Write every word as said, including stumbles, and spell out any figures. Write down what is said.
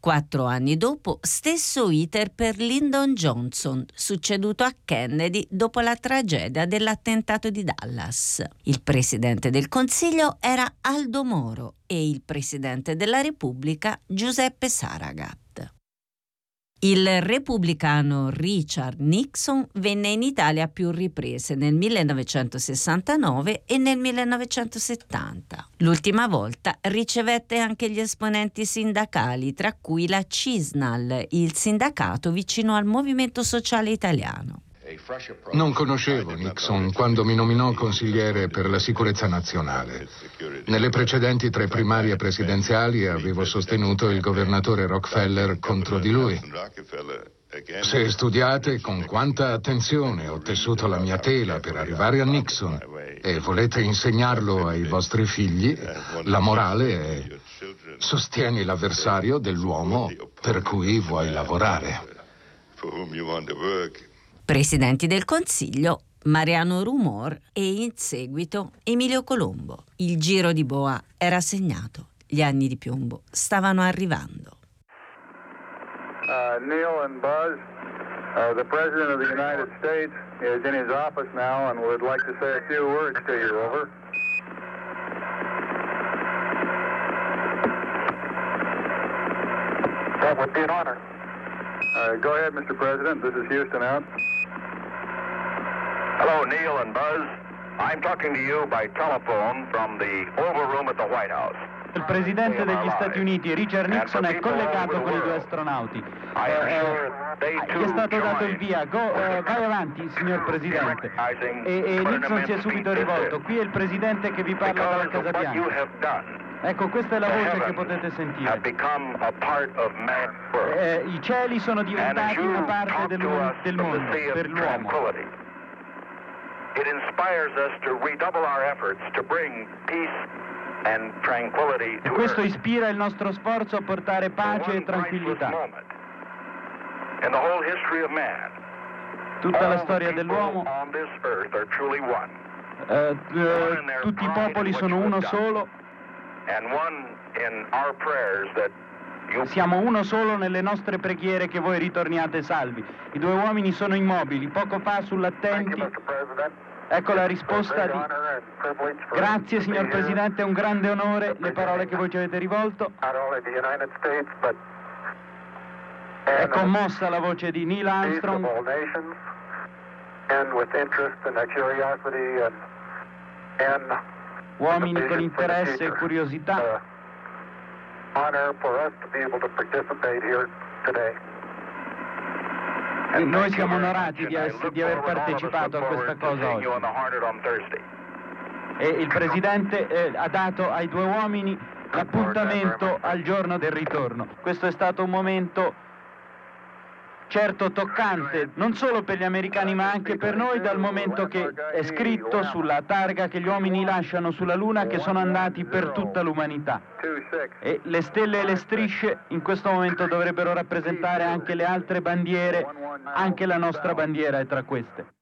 Quattro anni dopo, stesso iter per Lyndon Johnson, succeduto a Kennedy dopo la tragedia dell'attentato di Dallas. Il presidente del Consiglio era Aldo Moro e il presidente della Repubblica Giuseppe Saragat. Il repubblicano Richard Nixon venne in Italia a più riprese nel millenovecentosessantanove e nel millenovecentosettanta. L'ultima volta ricevette anche gli esponenti sindacali, tra cui la CISNAL, il sindacato vicino al Movimento Sociale Italiano. Non conoscevo Nixon quando mi nominò consigliere per la sicurezza nazionale. Nelle precedenti tre primarie presidenziali avevo sostenuto il governatore Rockefeller contro di lui. Se studiate con quanta attenzione ho tessuto la mia tela per arrivare a Nixon e volete insegnarlo ai vostri figli, la morale è: sostieni l'avversario dell'uomo per cui vuoi lavorare. Presidenti del Consiglio Mariano Rumor e in seguito Emilio Colombo. Il giro di boa era segnato, gli anni di piombo stavano arrivando. Uh, Neil and Buzz, uh, the President of the United States is in his office now and would like to say a few words to you. Over. That would be an honor. Uh, go ahead, Mister President. This is Houston out. Hello, Neil and Buzz. I'm talking to you by telephone from the Oval Room at the White House. Il presidente degli Stati Uniti, Richard Nixon, è collegato con i due astronauti. Eh, eh, gli è stato dato il via. Go, eh, vai avanti, signor Presidente. E, e Nixon si è subito rivolto. Qui è il presidente che vi parla dalla Casa Bianca. Ecco, questa è la voce che potete sentire. Eh, I cieli sono diventati una parte del, del mondo per l'uomo. It inspires us to redouble our efforts to bring peace and tranquility to e questo Earth. Ispira il nostro sforzo a portare pace e tranquillità. In the whole history of man, tutta la storia dell'uomo, on this earth are truly one. Eh, eh, tutti i popoli sono uno solo. And one in our prayers that you... Siamo uno solo nelle nostre preghiere che voi ritorniate salvi. I due uomini sono immobili. Poco fa sull'attenti, ecco la risposta di... Grazie, signor Presidente, è un grande onore le parole che voi ci avete rivolto. È commossa la voce di Neil Armstrong. Uomini con interesse e curiosità. E noi siamo onorati di, essere, di aver partecipato a questa cosa oggi. E il Presidente eh, ha dato ai due uomini l'appuntamento al giorno del ritorno. Questo è stato un momento certo toccante, non solo per gli americani ma anche per noi, dal momento che è scritto sulla targa che gli uomini lasciano sulla Luna che sono andati per tutta l'umanità. E le stelle e le strisce in questo momento dovrebbero rappresentare anche le altre bandiere, anche la nostra bandiera è tra queste.